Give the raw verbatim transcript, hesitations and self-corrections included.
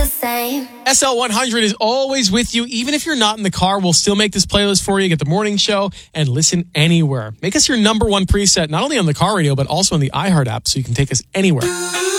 the same. S L one hundred is always with you. Even if you're not in the car, we'll still make this playlist for you. Get the morning show and listen anywhere. Make us your number one preset, not only on the car radio, but also on the iHeart app, so you can take us anywhere.